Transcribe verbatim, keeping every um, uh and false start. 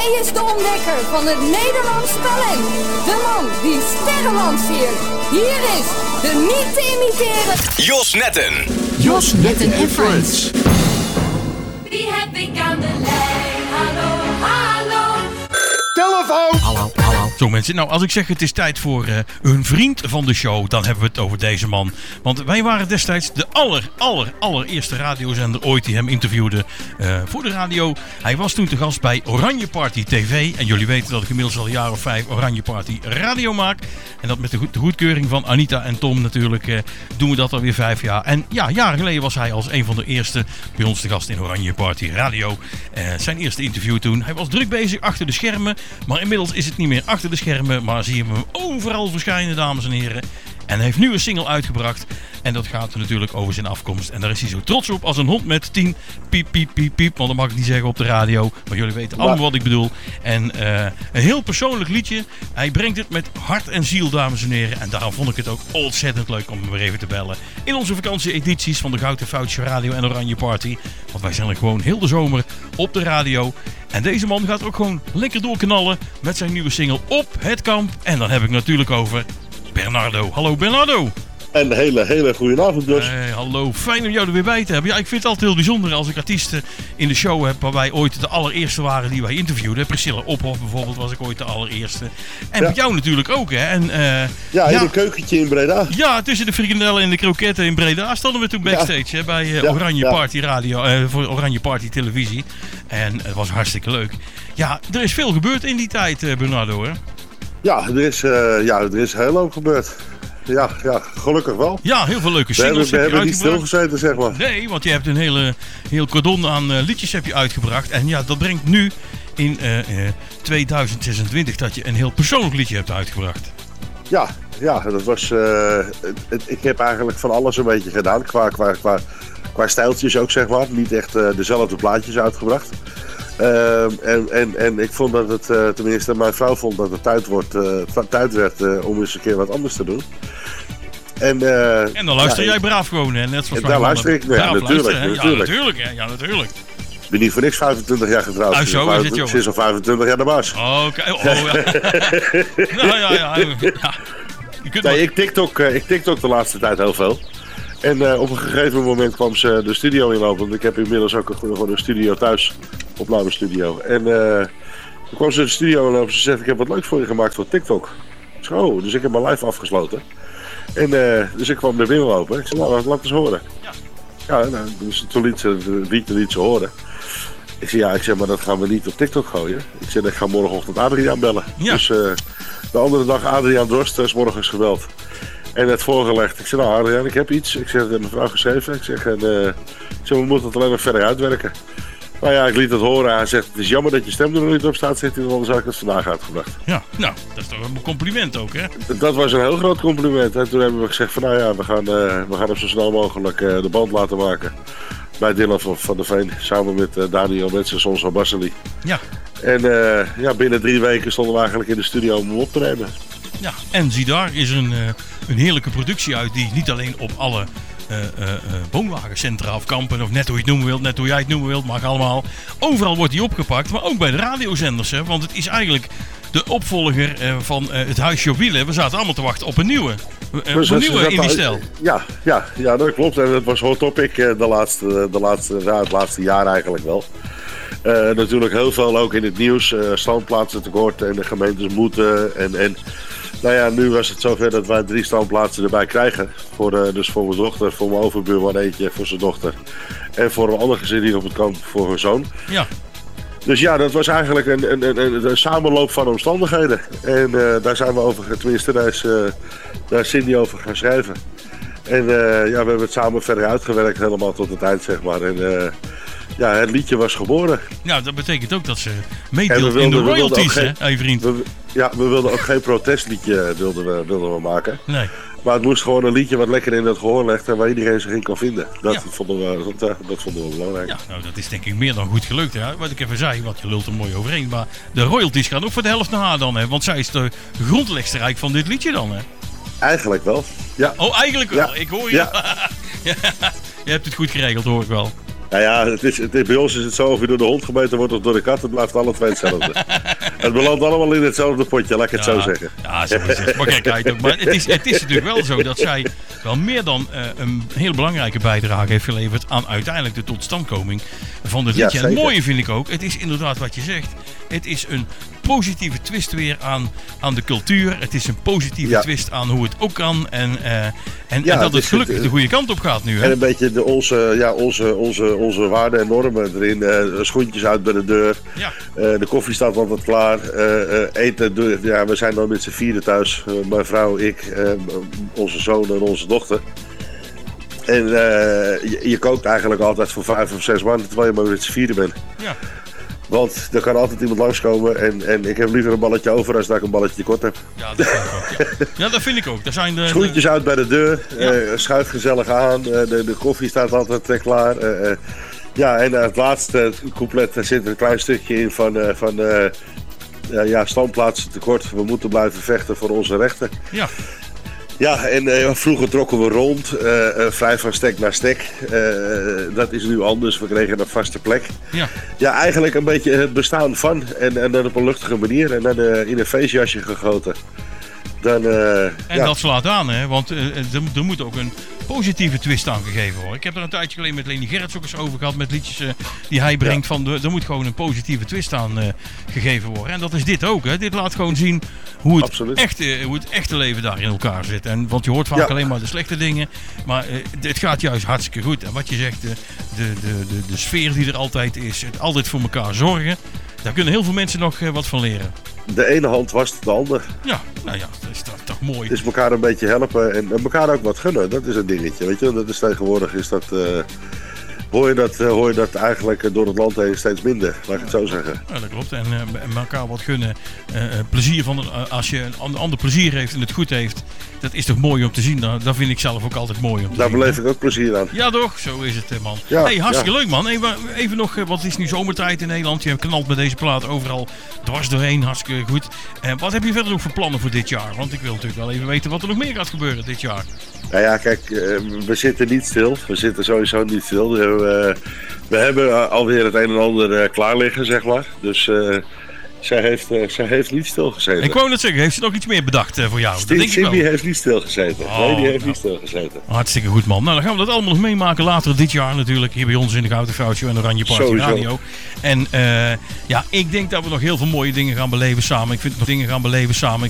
Hij is de ontdekker van het Nederlands talent. De man die sterren lanceert. Hier is de niet te imiteren Jos Netten. Jos Netten en Friends. Wie heb ik aan de lijn? Hallo, hallo. Telefoon! Hallo, hallo. Zo mensen, nou als ik zeg het is tijd voor uh, een vriend van de show, dan hebben we het over deze man. Want wij waren destijds de aller, aller, allereerste radiozender ooit die hem interviewde uh, voor de radio. Hij was toen te gast bij Oranje Party T V. En jullie weten dat ik inmiddels al een jaar of vijf Oranje Party radio maak. En dat met de, goed, de goedkeuring van Anita en Tom natuurlijk uh, doen we dat alweer vijf jaar. En ja, jaren geleden was hij als een van de eerste bij ons te gast in Oranje Party Radio. Uh, zijn eerste interview toen. Hij was druk bezig achter de schermen. Maar inmiddels is het niet meer achter de schermen, maar zie je hem overal verschijnen, dames en heren. En hij heeft nu een single uitgebracht. En dat gaat natuurlijk over zijn afkomst. En daar is hij zo trots op als een hond met tien piep, piep, piep, piep. Want dat mag ik niet zeggen op de radio. Maar jullie weten allemaal wat ik bedoel. En uh, een heel persoonlijk liedje. Hij brengt het met hart en ziel, dames en heren. En daarom vond ik het ook ontzettend leuk om hem weer even te bellen. In onze vakantie-edities van de Goud en Foutje Radio en Oranje Party. Want wij zijn er gewoon heel de zomer op de radio. En deze man gaat ook gewoon lekker doorknallen met zijn nieuwe single Op het Kamp. En dan heb ik natuurlijk over Bernardo. Hallo Bernardo. Een hele, hele goede avond, Jos. Hey, hallo, fijn om jou er weer bij te hebben. Ja, ik vind het altijd heel bijzonder als ik artiesten in de show heb waar wij ooit de allereerste waren die wij interviewden. Priscilla Ophoff bijvoorbeeld was ik ooit de allereerste. En ja. Met jou natuurlijk ook, hè. En, uh, ja, in ja, een keukentje in Breda. Ja, tussen de frikandellen en de kroketten in Breda stonden we toen backstage ja. hè, bij uh, ja, Oranje ja. Party Radio, uh, voor Oranje Party Televisie. En het was hartstikke leuk. Ja, er is veel gebeurd in die tijd, uh, Bernardo, hè? Ja, er is, uh, ja, er is heel hoop gebeurd. Ja, ja, gelukkig wel. Ja, heel veel leuke singles we hebben, heb we je hebben niet stilgezeten, zeg maar. Nee, want je hebt een hele, heel cordon aan uh, liedjes heb je uitgebracht. En ja, dat brengt nu in uh, uh, tweeduizend zesentwintig dat je een heel persoonlijk liedje hebt uitgebracht. Ja, ja, dat was... Uh, het, het, ik heb eigenlijk van alles een beetje gedaan. Qua, qua, qua, qua stijltjes ook, zeg maar. Niet echt uh, dezelfde plaatjes uitgebracht. Uh, en, en, en ik vond dat het, uh, tenminste mijn vrouw vond dat het tijd, wordt, uh, tijd werd uh, om eens een keer wat anders te doen. En, uh, en dan luister ja, jij braaf gewoon, hè? Net zoals en daar luister ik, ja, natuurlijk, hè? natuurlijk. Ja, natuurlijk, hè? Ja, natuurlijk. Ik ben niet voor niks vijfentwintig jaar getrouwd. Ah, zo is het, joh. Sinds al vijfentwintig jaar de baas. Oh, oké. Okay. Oh, ja. nou, ja, ja. ja. Je kunt nee, maar... ik, TikTok, uh, ik TikTok de laatste tijd heel veel. En uh, op een gegeven moment kwam ze de studio inlopen. Want ik heb inmiddels ook gewoon een studio thuis, opnamestudio. En uh, toen kwam ze de studio inlopen. Ze zegt, ik heb wat leuks voor je gemaakt voor TikTok. Ik zei, oh, dus ik heb mijn live afgesloten. En uh, dus ik kwam er binnenlopen. Ik zei, nou, laat eens horen. Ja, ja nou, dus toen liet ze het liedje liet ze horen. Ik zei, ja, ik zeg, maar dat gaan we niet op TikTok gooien. Ik zei, ik ga morgenochtend Adriaan bellen. Ja. Dus uh, de andere dag Adriaan Drost is morgens gebeld. En het voorgelegd. Ik zei, nou Adriaan, ik heb iets. Ik zeg, mijn vrouw geschreven. Ik zeg, en, uh, ik zeg, we moeten het alleen nog verder uitwerken. Nou ja, ik liet het horen. Hij zegt, het is jammer dat je stem er nog niet op staat. Zegt hij, anders had ik het vandaag uitgebracht. Ja, nou, dat is toch een compliment ook, hè? Dat was een heel groot compliment. En toen hebben we gezegd van, nou ja, we gaan, uh, we gaan hem zo snel mogelijk uh, de band laten maken. Bij Dylan van, van der Veen. Samen met uh, Daniel Metsen, Sons van Bassely. Ja. En uh, ja, binnen drie weken stonden we eigenlijk in de studio om hem op te nemen. Ja, en zie daar is een, uh, een heerlijke productie uit die niet alleen op alle uh, uh, uh, woonwagencentra of kampen of net hoe je het noemen wilt, net hoe jij het noemen wilt, mag allemaal. Overal wordt die opgepakt, maar ook bij de radiozenders, hè, want het is eigenlijk de opvolger uh, van uh, het Huisje op Wielen. We zaten allemaal te wachten op een nieuwe, uh, op een nieuwe in die stijl. Ja, ja, ja, dat klopt. En dat was hot topic uh, de laatste, de laatste, ja, het laatste jaar eigenlijk wel. Uh, natuurlijk heel veel ook in het nieuws, uh, standplaatsen tekort en de gemeentes moeten en... en nou ja, nu was het zover dat wij drie standplaatsen erbij krijgen. Voor, uh, dus voor mijn dochter, voor mijn overbuurman eentje, voor zijn dochter. En voor een ander gezin hier op het kamp voor hun zoon. Ja. Dus ja, dat was eigenlijk een, een, een, een samenloop van omstandigheden. En uh, daar zijn we over, tenminste daar is, uh, daar is Cindy over gaan schrijven. En uh, ja, we hebben het samen verder uitgewerkt helemaal tot het eind, zeg maar. En, uh, ja, het liedje was geboren. Ja, dat betekent ook dat ze meedeelt in de royalties, hè, hey, vriend? We, ja, we wilden ook geen protestliedje wilden we, wilden we maken. Nee. Maar het moest gewoon een liedje wat lekker in het gehoor legt en waar iedereen zich in kan vinden. Dat, ja. vonden, we, dat, dat vonden we belangrijk. Ja, nou, dat is denk ik meer dan goed gelukt. Hè? Wat ik even zei, want je lult er mooi overheen. Maar de royalties gaan ook voor de helft naar haar dan, hè? Want zij is de grondlegster eigenlijk van dit liedje dan, hè? Eigenlijk wel, ja. Oh, eigenlijk wel. Ja. Ik hoor je. Ja. Je hebt het goed geregeld, hoor ik wel. Nou ja, het is, het is, bij ons is het zo, of je door de hond gemeten wordt of door de kat, het blijft alle twee hetzelfde. Het belandt allemaal in hetzelfde potje, laat ik het ja, zo zeggen. Ja, zo is het. Maar kijk, kijk ook. Maar het is, het is natuurlijk wel zo dat zij wel meer dan uh, een heel belangrijke bijdrage heeft geleverd aan uiteindelijk de totstandkoming van dit liedje. Ja, en het mooie vind ik ook, het is inderdaad wat je zegt, het is een positieve twist weer aan, aan de cultuur. Het is een positieve ja. twist aan hoe het ook kan. En, uh, en, ja, en dat het, het gelukkig het, de goede kant op gaat nu. Hè? En een beetje de, onze, ja, onze, onze, onze waarden en normen erin. Uh, schoentjes uit bij de deur. Ja. Uh, de koffie staat altijd klaar. Uh, uh, eten, ja, we zijn dan met z'n vieren thuis. Uh, mijn vrouw, ik, uh, onze zoon en onze dochter. En uh, je, je kookt eigenlijk altijd voor vijf of zes man terwijl je maar met z'n vieren bent. Ja. Want er kan altijd iemand langskomen en, en ik heb liever een balletje over als dat ik een balletje tekort heb. Ja, dat vind ik ook. Ja, ja dat vind ik ook. Daar zijn de, Schoentjes de... uit bij de deur, Ja. uh, schuif gezellig aan, uh, de, de koffie staat altijd uh, klaar. Uh, uh, ja, en uh, het laatste couplet uh, zit er een klein stukje in van, uh, van uh, uh, ja, standplaatsen tekort. We moeten blijven vechten voor onze rechten. Ja. Ja, en uh, vroeger trokken we rond, uh, uh, vrij van stek naar stek. Uh, dat is nu anders, we kregen een vaste plek. Ja. Ja, eigenlijk een beetje het bestaan van. En, en dan op een luchtige manier. En dan uh, in een feestjasje gegoten. Dan, uh, En ja. dat slaat aan, hè? Want uh, er, er moet ook een positieve twist aan gegeven worden. Ik heb er een tijdje geleden met Leni Gerrits ook eens over gehad met liedjes uh, die hij brengt. Ja. Van de, er moet gewoon een positieve twist aan uh, gegeven worden. En dat is dit ook, hè? Dit laat gewoon zien hoe het, echte, hoe het echte leven daar in elkaar zit. En, want je hoort vaak ja. alleen maar de slechte dingen. Maar uh, het gaat juist hartstikke goed. En wat je zegt, de, de, de, de, de sfeer die er altijd is, het altijd voor elkaar zorgen. Daar kunnen heel veel mensen nog uh, wat van leren. De ene hand wast de ander. Ja, nou ja, dat is toch, toch mooi. Dus elkaar een beetje helpen en, en elkaar ook wat gunnen. Dat is een dingetje, weet je. Dat is tegenwoordig is dat... Uh, hoor, je dat, uh, hoor je dat eigenlijk door het land heen steeds minder, laat ik het zo zeggen. Ja, dat klopt. En uh, elkaar wat gunnen. Uh, plezier van, uh, als je een ander plezier heeft en het goed heeft, dat is toch mooi om te zien. Dat, dat vind ik zelf ook altijd mooi om te Daar zien. Daar beleef ik ook plezier aan. Ja toch, zo is het man. Ja, hey, hartstikke ja. leuk man. Even, even nog, wat is nu zomertijd in Nederland? Je knalt met deze plaat overal dwars doorheen, hartstikke goed. Uh, wat heb je verder nog voor plannen voor dit jaar? Want ik wil natuurlijk wel even weten wat er nog meer gaat gebeuren dit jaar. Nou ja, kijk, uh, we zitten niet stil. We zitten sowieso niet stil. We, uh, we hebben alweer het een en ander uh, klaar liggen, zeg maar. Dus uh, zij, heeft, uh, zij heeft niet stilgezeten. Ik wou net zeggen, heeft ze nog iets meer bedacht uh, voor jou? St- Cindy heeft niet stilgezeten. Oh, nee, die heeft nou. niet stilgezeten. Hartstikke goed man. Nou, dan gaan we dat allemaal nog meemaken later dit jaar natuurlijk. Hier bij ons in de Gouden Goud Show en Oranje Party Sowieso. Radio. En uh, ja, ik denk dat we nog heel veel mooie dingen gaan beleven samen. Ik vind nog dingen gaan beleven samen.